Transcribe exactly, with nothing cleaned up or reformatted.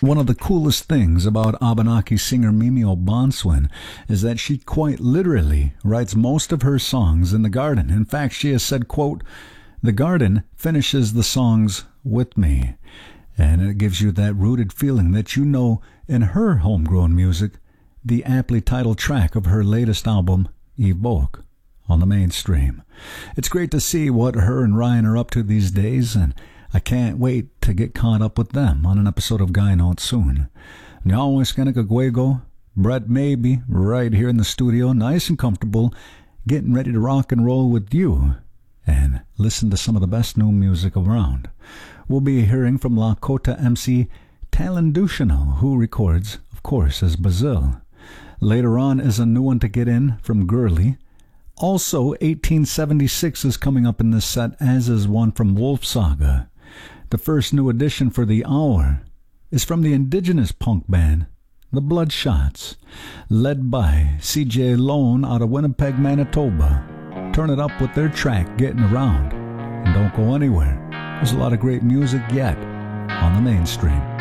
One of the coolest things about Abenaki singer Mimi O'Bonswin is that she quite literally writes most of her songs in the garden. In fact, she has said, quote, "The garden finishes the songs with me." And it gives you that rooted feeling that you know in her homegrown music, the aptly titled track of her latest album, Evoke, on the mainstream. It's great to see what her and Ryan are up to these days, and I can't wait to get caught up with them on an episode of Guy Notes soon. Nyaweskanikaguego, Brett Maybe, right here in the studio, nice and comfortable, getting ready to rock and roll with you and listen to some of the best new music around. We'll be hearing from Lakota M C Talendushino, who records, of course, as Bazil. Later on is a new one to get in from Gurley. Also, eighteen seventy-six is coming up in this set, as is one from Wolf Saga. The first new addition for the hour is from the indigenous punk band, The Bloodshots, led by C J Lone out of Winnipeg, Manitoba. Turn it up with their track, Getting Around. And don't go anywhere. There's a lot of great music yet on the mainstream.